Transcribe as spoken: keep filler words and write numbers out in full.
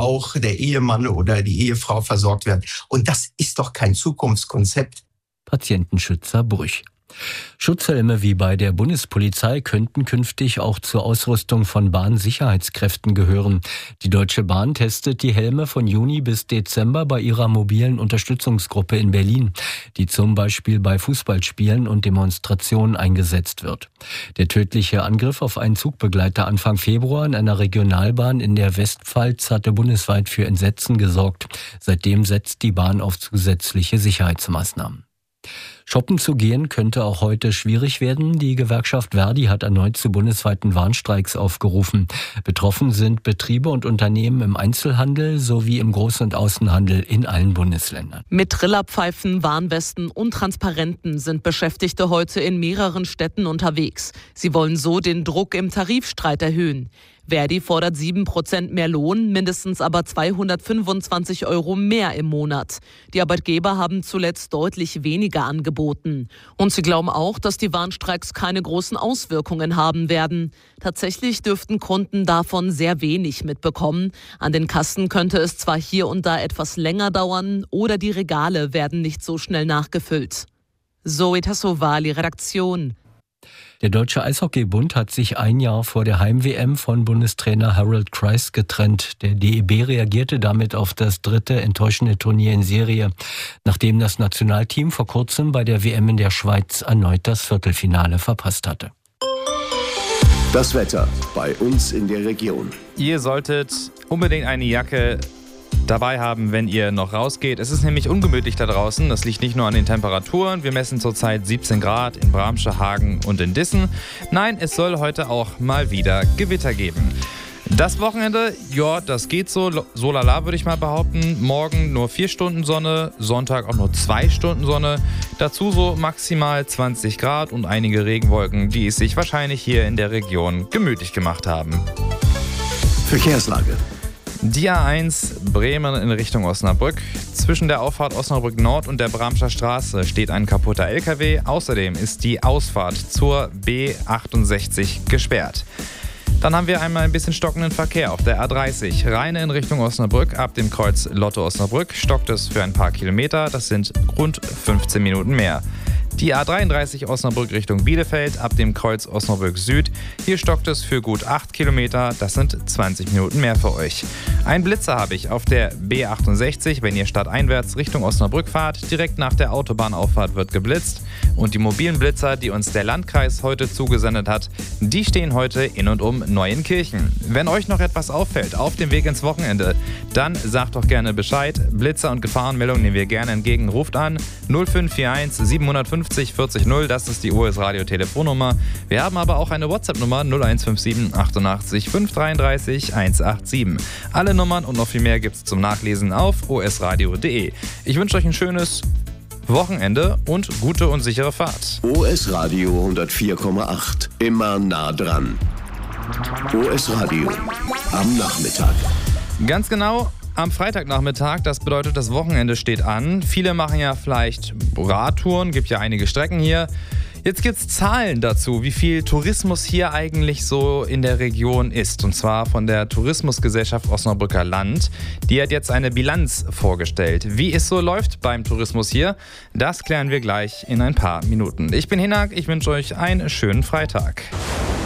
auch der Ehemann oder die Ehefrau versorgt werden. Und das ist doch kein Zukunftskonzept. Patientenschützer Brüch. Schutzhelme wie bei der Bundespolizei könnten künftig auch zur Ausrüstung von Bahnsicherheitskräften gehören. Die Deutsche Bahn testet die Helme von Juni bis Dezember bei ihrer mobilen Unterstützungsgruppe in Berlin, die zum Beispiel bei Fußballspielen und Demonstrationen eingesetzt wird. Der tödliche Angriff auf einen Zugbegleiter Anfang Februar in einer Regionalbahn in der Westpfalz hatte bundesweit für Entsetzen gesorgt. Seitdem setzt die Bahn auf zusätzliche Sicherheitsmaßnahmen. Shoppen zu gehen könnte auch heute schwierig werden. Die Gewerkschaft Verdi hat erneut zu bundesweiten Warnstreiks aufgerufen. Betroffen sind Betriebe und Unternehmen im Einzelhandel sowie im Groß- und Außenhandel in allen Bundesländern. Mit Trillerpfeifen, Warnwesten und Transparenten sind Beschäftigte heute in mehreren Städten unterwegs. Sie wollen so den Druck im Tarifstreit erhöhen. Verdi fordert sieben Prozent mehr Lohn, mindestens aber zweihundertfünfundzwanzig Euro mehr im Monat. Die Arbeitgeber haben zuletzt deutlich weniger angeboten. Und sie glauben auch, dass die Warnstreiks keine großen Auswirkungen haben werden. Tatsächlich dürften Kunden davon sehr wenig mitbekommen. An den Kassen könnte es zwar hier und da etwas länger dauern oder die Regale werden nicht so schnell nachgefüllt. Zoe Tassovali, Redaktion. Der Deutsche Eishockeybund hat sich ein Jahr vor der Heim-W M von Bundestrainer Harold Kreis getrennt. Der D E B reagierte damit auf das dritte enttäuschende Turnier in Serie, nachdem das Nationalteam vor kurzem bei der W M in der Schweiz erneut das Viertelfinale verpasst hatte. Das Wetter bei uns in der Region. Ihr solltet unbedingt eine Jacke dabei haben, wenn ihr noch rausgeht. Es ist nämlich ungemütlich da draußen. Das liegt nicht nur an den Temperaturen. Wir messen zurzeit siebzehn Grad in Bramsche, Hagen und in Dissen. Nein, es soll heute auch mal wieder Gewitter geben. Das Wochenende, ja, das geht so, so lala würde ich mal behaupten. Morgen nur vier Stunden Sonne, Sonntag auch nur zwei Stunden Sonne. Dazu so maximal zwanzig Grad und einige Regenwolken, die es sich wahrscheinlich hier in der Region gemütlich gemacht haben. Verkehrslage. Die A eins Bremen in Richtung Osnabrück. Zwischen der Auffahrt Osnabrück Nord und der Bramscher Straße steht ein kaputter L K W. Außerdem ist die Ausfahrt zur B achtundsechzig gesperrt. Dann haben wir einmal ein bisschen stockenden Verkehr auf der A dreißig. Rheine in Richtung Osnabrück. Ab dem Kreuz Lotto Osnabrück stockt es für ein paar Kilometer. Das sind rund fünfzehn Minuten mehr. Die A dreiunddreißig Osnabrück Richtung Bielefeld ab dem Kreuz Osnabrück Süd. Hier stockt es für gut acht Kilometer, das sind zwanzig Minuten mehr für euch. Ein Blitzer habe ich auf der B achtundsechzig, wenn ihr stadteinwärts Richtung Osnabrück fahrt. Direkt nach der Autobahnauffahrt wird geblitzt. Und die mobilen Blitzer, die uns der Landkreis heute zugesendet hat, die stehen heute in und um Neuenkirchen. Wenn euch noch etwas auffällt auf dem Weg ins Wochenende, dann sagt doch gerne Bescheid. Blitzer und Gefahrenmeldungen nehmen wir gerne entgegen. Ruft an null fünf vier eins sieben fünf null vierzig null, das ist die O S Radio Telefonnummer. Wir haben aber auch eine WhatsApp-Nummer null eins fünf sieben achtundachtzig fünf dreiunddreißig hundertsiebenundachtzig. Alle Nummern und noch viel mehr gibt's zum Nachlesen auf o s radio punkt d e. Ich wünsche euch ein schönes Wochenende und gute und sichere Fahrt. O S Radio hundertvier Komma acht. Immer nah dran. O S Radio am Nachmittag. Ganz genau. Am Freitagnachmittag, das bedeutet, das Wochenende steht an. Viele machen ja vielleicht Radtouren, gibt ja einige Strecken hier. Jetzt gibt es Zahlen dazu, wie viel Tourismus hier eigentlich so in der Region ist. Und zwar von der Tourismusgesellschaft Osnabrücker Land. Die hat jetzt eine Bilanz vorgestellt. Wie es so läuft beim Tourismus hier, das klären wir gleich in ein paar Minuten. Ich bin Hinak, ich wünsche euch einen schönen Freitag.